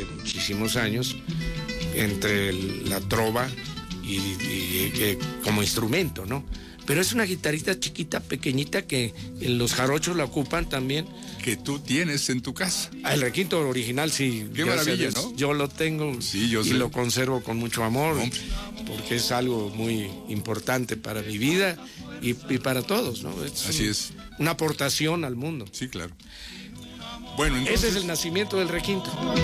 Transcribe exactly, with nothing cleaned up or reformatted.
hace muchísimos años entre el, la trova y, y, y como instrumento, ¿no? Pero es una guitarrita chiquita, pequeñita, que los jarochos la ocupan también. Que tú tienes en tu casa. Ah, el requinto original, sí. Qué maravilla, sé, ¿no? Yo lo tengo, sí, yo y sé. lo conservo con mucho amor, Hombre. porque es algo muy importante para mi vida y, y para todos, ¿no? Es Así un, es. Una aportación al mundo. Sí, claro. Bueno, entonces... Ese es el nacimiento del requinto.